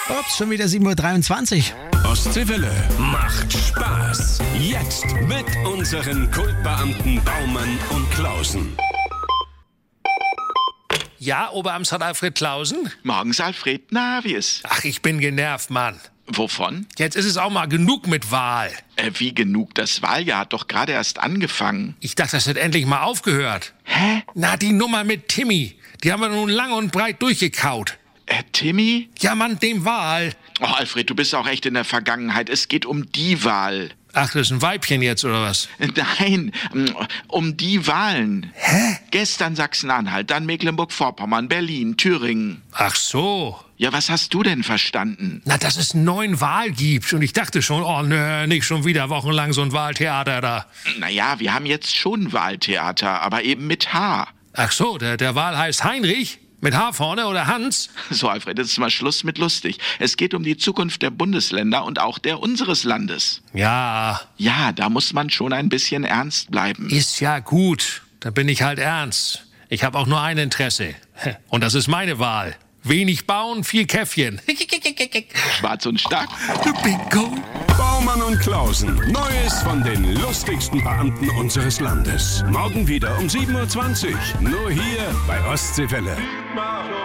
Ups, schon wieder 7:23 Uhr. Ostseewelle macht Spaß. Jetzt mit unseren Kultbeamten Baumann und Klausen. Ja, Oberamtsrat Alfred Klausen? Morgens, Alfred. Na, wie ist? Ach, ich bin genervt, Mann. Wovon? Jetzt ist es auch mal genug mit Wahl. Wie genug? Das Wahljahr hat doch gerade erst angefangen. Ich dachte, das hätte endlich mal aufgehört. Hä? Na, die Nummer mit Timmy. Die haben wir nun lang und breit durchgekaut. Timmy? Ja, Mann, dem Wahl. Oh, Alfred, du bist auch echt in der Vergangenheit. Es geht um die Wahl. Ach, das ist ein Weibchen jetzt, oder was? Nein, um die Wahlen. Hä? Gestern Sachsen-Anhalt, dann Mecklenburg-Vorpommern, Berlin, Thüringen. Ach so. Ja, was hast du denn verstanden? Na, dass es 9 Wahl gibt. Und ich dachte schon, oh nö, nicht schon wieder wochenlang so ein Wahltheater da. Naja, wir haben jetzt schon Wahltheater, aber eben mit H. Ach so, der Wahl heißt Heinrich? Mit H vorne oder Hans? So, Alfred, jetzt ist mal Schluss mit lustig. Es geht um die Zukunft der Bundesländer und auch der unseres Landes. Ja. Ja, da muss man schon ein bisschen ernst bleiben. Ist ja gut. Da bin ich halt ernst. Ich habe auch nur ein Interesse. Und das ist meine Wahl. Wenig bauen, viel Käffchen. Schwarz und stark. Bingo. Baumann und Klausen. Neues von den lustigsten Beamten unseres Landes. Morgen wieder um 7:20 Uhr. Nur hier bei Ostseewelle.